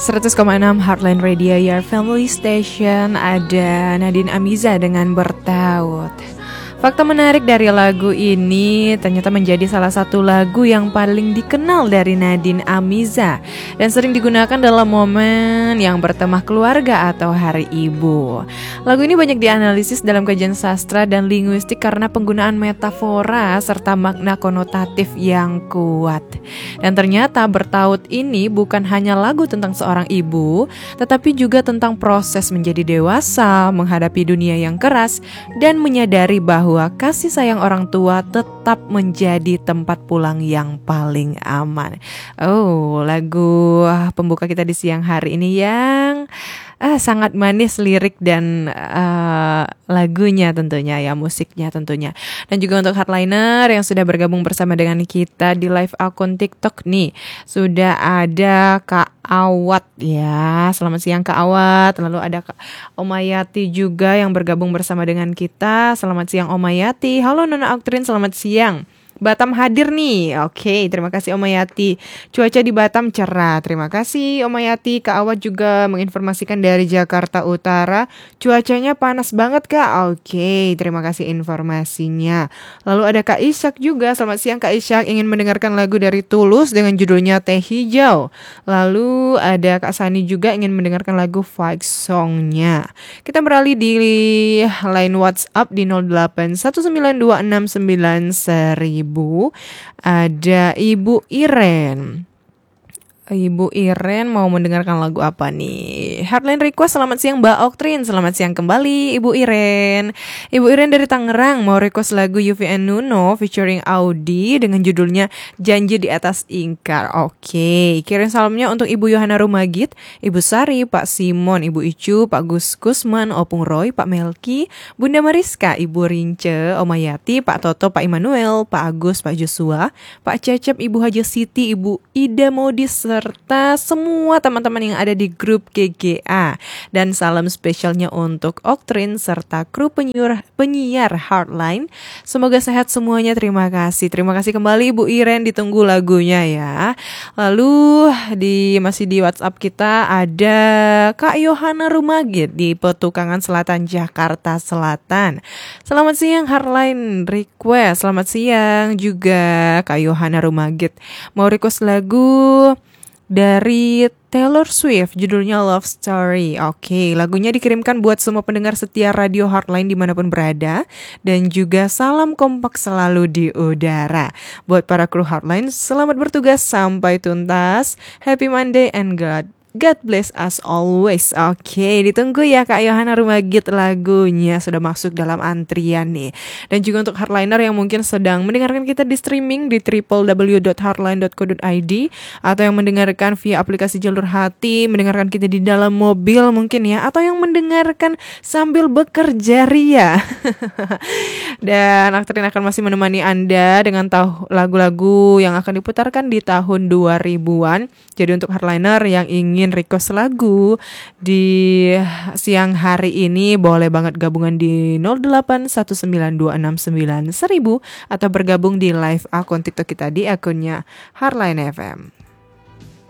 100,6 Heartline Radio, Your Family Station. Ada Nadine Amiza dengan Bertaut. Fakta menarik dari lagu ini ternyata menjadi salah satu lagu yang paling dikenal dari Nadine Amiza dan sering digunakan dalam momen yang bertema keluarga atau Hari Ibu. Lagu ini banyak dianalisis dalam kajian sastra dan linguistik karena penggunaan metafora serta makna konotatif yang kuat. Dan ternyata Bertaut ini bukan hanya lagu tentang seorang ibu, tetapi juga tentang proses menjadi dewasa, menghadapi dunia yang keras, dan menyadari bahwa kasih sayang orang tua tetap menjadi tempat pulang yang paling aman. Oh, lagu pembuka kita di siang hari ini yang sangat manis lirik dan lagunya tentunya ya, musiknya tentunya. Dan juga untuk Heartliner yang sudah bergabung bersama dengan kita di live akun TikTok nih, sudah ada Kak Awat ya. Selamat siang Kak Awat. Lalu ada Kak Omayati juga yang bergabung bersama dengan kita. Selamat siang Omayati. Halo Nona Oktrin, selamat siang. Batam hadir nih. Oke, terima kasih Omayati. Cuaca di Batam cerah. Terima kasih Omayati. Kak Awat juga menginformasikan dari Jakarta Utara. Cuacanya panas banget Kak. Oke, terima kasih informasinya. Lalu ada Kak Ishak juga. Selamat siang Kak Ishak. Ingin mendengarkan lagu dari Tulus dengan judulnya Teh Hijau. Lalu ada Kak Sani juga ingin mendengarkan lagu Fight Song-nya. Kita beralih di line WhatsApp di 0819269100. Ada Ibu Iren. Ibu Iren mau mendengarkan lagu apa nih? Heartline request, selamat siang Mbak Oktrin. Selamat siang kembali Ibu Iren. Ibu Iren dari Tangerang mau request lagu UVN Nuno featuring Audi dengan judulnya Janji di Atas Ingkar. Oke, kirim salamnya untuk Ibu Yohana Rumagit, Ibu Sari, Pak Simon, Ibu Icu, Pak Gus Kusman, Opung Roy, Pak Melki, Bunda Mariska, Ibu Rince, Omayati, Pak Toto, Pak Immanuel, Pak Agus, Pak Joshua, Pak Cecep, Ibu Haja Siti, Ibu Ida Modis, serta semua teman-teman yang ada di grup GGA. Dan salam spesialnya untuk Oktrin serta kru penyiar Heartline. Semoga sehat semuanya, terima kasih. Terima kasih kembali Ibu Iren, ditunggu lagunya ya. Lalu masih di WhatsApp kita ada Kak Yohana Rumagit di Petukangan Selatan, Jakarta Selatan. Selamat siang Heartline request. Selamat siang juga Kak Yohana Rumagit. Mau request lagu dari Taylor Swift, judulnya Love Story. Oke, lagunya dikirimkan buat semua pendengar setia Radio Heartline dimanapun berada. Dan juga salam kompak selalu di udara. Buat para kru Heartline, selamat bertugas sampai tuntas. Happy Monday and God bless us always. Oke, ditunggu ya Kak Yohana Rumagit, lagunya sudah masuk dalam antrian nih. Dan juga untuk Heartliner yang mungkin sedang mendengarkan kita di streaming di www.heartline.co.id atau yang mendengarkan via aplikasi Jalur Hati, mendengarkan kita di dalam mobil mungkin ya, atau yang mendengarkan sambil bekerja ria. Dan Aktrin akan masih menemani Anda dengan lagu-lagu yang akan diputarkan di tahun 2000-an. Jadi untuk Heartliner yang ingin request lagu di siang hari ini, boleh banget gabungan di 0819269100 atau bergabung di live akun TikTok kita di akunnya Heartline FM.